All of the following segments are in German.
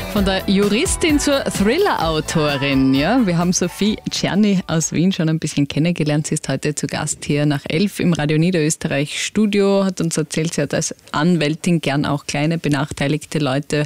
Von der Juristin zur Thriller-Autorin. Ja, wir haben Sophie Czerny aus Wien schon ein bisschen kennengelernt. Sie ist heute zu Gast hier nach 11 im Radio Niederösterreich Studio. Hat uns erzählt, sie hat als Anwältin gern auch kleine benachteiligte Leute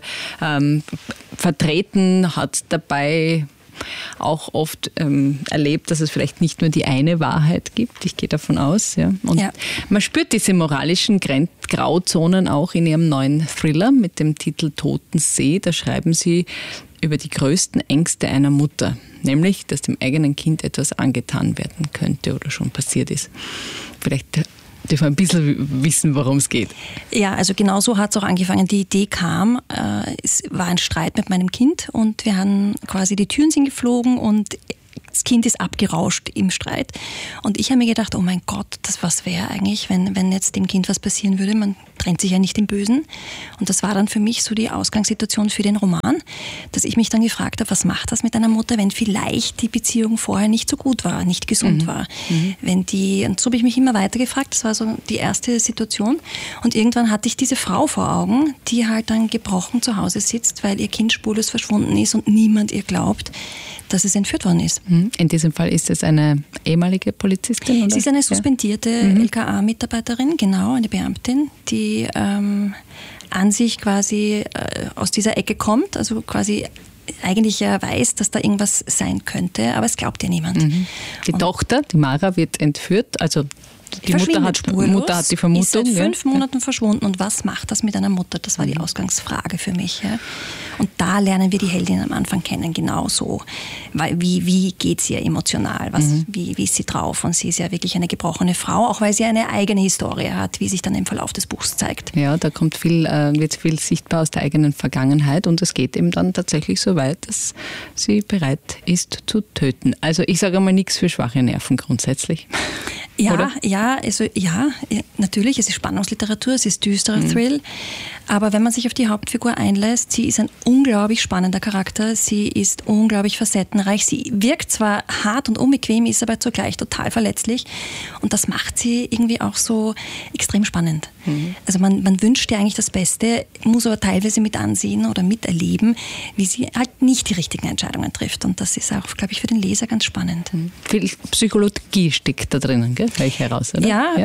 vertreten, hat dabei auch oft erlebt, dass es vielleicht nicht nur die eine Wahrheit gibt. Ich gehe davon aus. Ja. Und man spürt diese moralischen Grauzonen auch in ihrem neuen Thriller mit dem Titel Totensee. Da schreiben sie über die größten Ängste einer Mutter, nämlich, dass dem eigenen Kind etwas angetan werden könnte oder schon passiert ist. Vielleicht dürfen wir ein bisschen wissen, worum es geht. Ja, also genau so hat es auch angefangen. Die Idee kam, es war ein Streit mit meinem Kind und wir haben quasi, die Türen sind geflogen und das Kind ist abgerauscht im Streit. Und ich habe mir gedacht, oh mein Gott, was wäre eigentlich, wenn jetzt dem Kind was passieren würde? Man trennt sich ja nicht im Bösen. Und das war dann für mich so die Ausgangssituation für den Roman, dass ich mich dann gefragt habe, was macht das mit einer Mutter, wenn vielleicht die Beziehung vorher nicht so gut war, nicht gesund war. Wenn und so habe ich mich immer weiter gefragt, das war so die erste Situation. Und irgendwann hatte ich diese Frau vor Augen, die halt dann gebrochen zu Hause sitzt, weil ihr Kind spurlos verschwunden ist und niemand ihr glaubt, dass es entführt worden ist. In diesem Fall ist es eine ehemalige Polizistin? Oder? Sie ist eine suspendierte LKA-Mitarbeiterin, genau, eine Beamtin, die an sich quasi aus dieser Ecke kommt, also quasi eigentlich ja weiß, dass da irgendwas sein könnte, aber es glaubt ihr niemand. Die Tochter, die Mara, wird entführt, also die Mutter hat die Vermutung. Ist seit 5 Monaten verschwunden. Und was macht das mit einer Mutter? Das war die Ausgangsfrage für mich. Ja. Und da lernen wir die Heldin am Anfang kennen, genau so. Wie geht es ihr emotional? Wie ist sie drauf? Und sie ist ja wirklich eine gebrochene Frau, auch weil sie eine eigene Historie hat, wie sich dann im Verlauf des Buchs zeigt. Ja, da kommt wird viel sichtbar aus der eigenen Vergangenheit und es geht eben dann tatsächlich so weit, dass sie bereit ist zu töten. Also ich sage mal nichts für schwache Nerven grundsätzlich. Ja, natürlich, es ist Spannungsliteratur, es ist düsterer Thrill, aber wenn man sich auf die Hauptfigur einlässt, sie ist ein unglaublich spannender Charakter, sie ist unglaublich facettenreich, sie wirkt zwar hart und unbequem, ist aber zugleich total verletzlich und das macht sie irgendwie auch so extrem spannend. Also man wünscht ihr eigentlich das Beste, muss aber teilweise mit ansehen oder miterleben, wie sie halt nicht die richtigen Entscheidungen trifft und das ist auch, glaube ich, für den Leser ganz spannend. Viel Psychologie steckt da drinnen, gell? Höre ich heraus, oder? Ja.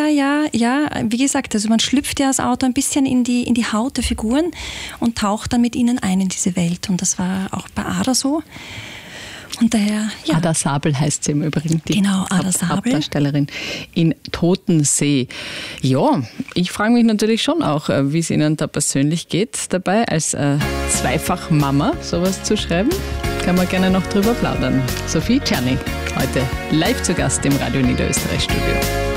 Wie gesagt, also man schlüpft ja als Autor ein bisschen in die Haut der Figuren und taucht dann mit ihnen ein in diese Welt. Und das war auch bei Ada so. Und daher, ja. Ada Sabel heißt sie im Übrigen, die Hauptdarstellerin in Totensee. Ja, ich frage mich natürlich schon auch, wie es Ihnen da persönlich geht, dabei als Zweifach-Mama sowas zu schreiben. Kann man gerne noch drüber plaudern. Sophie Czerny, heute live zu Gast im Radio Niederösterreich Studio.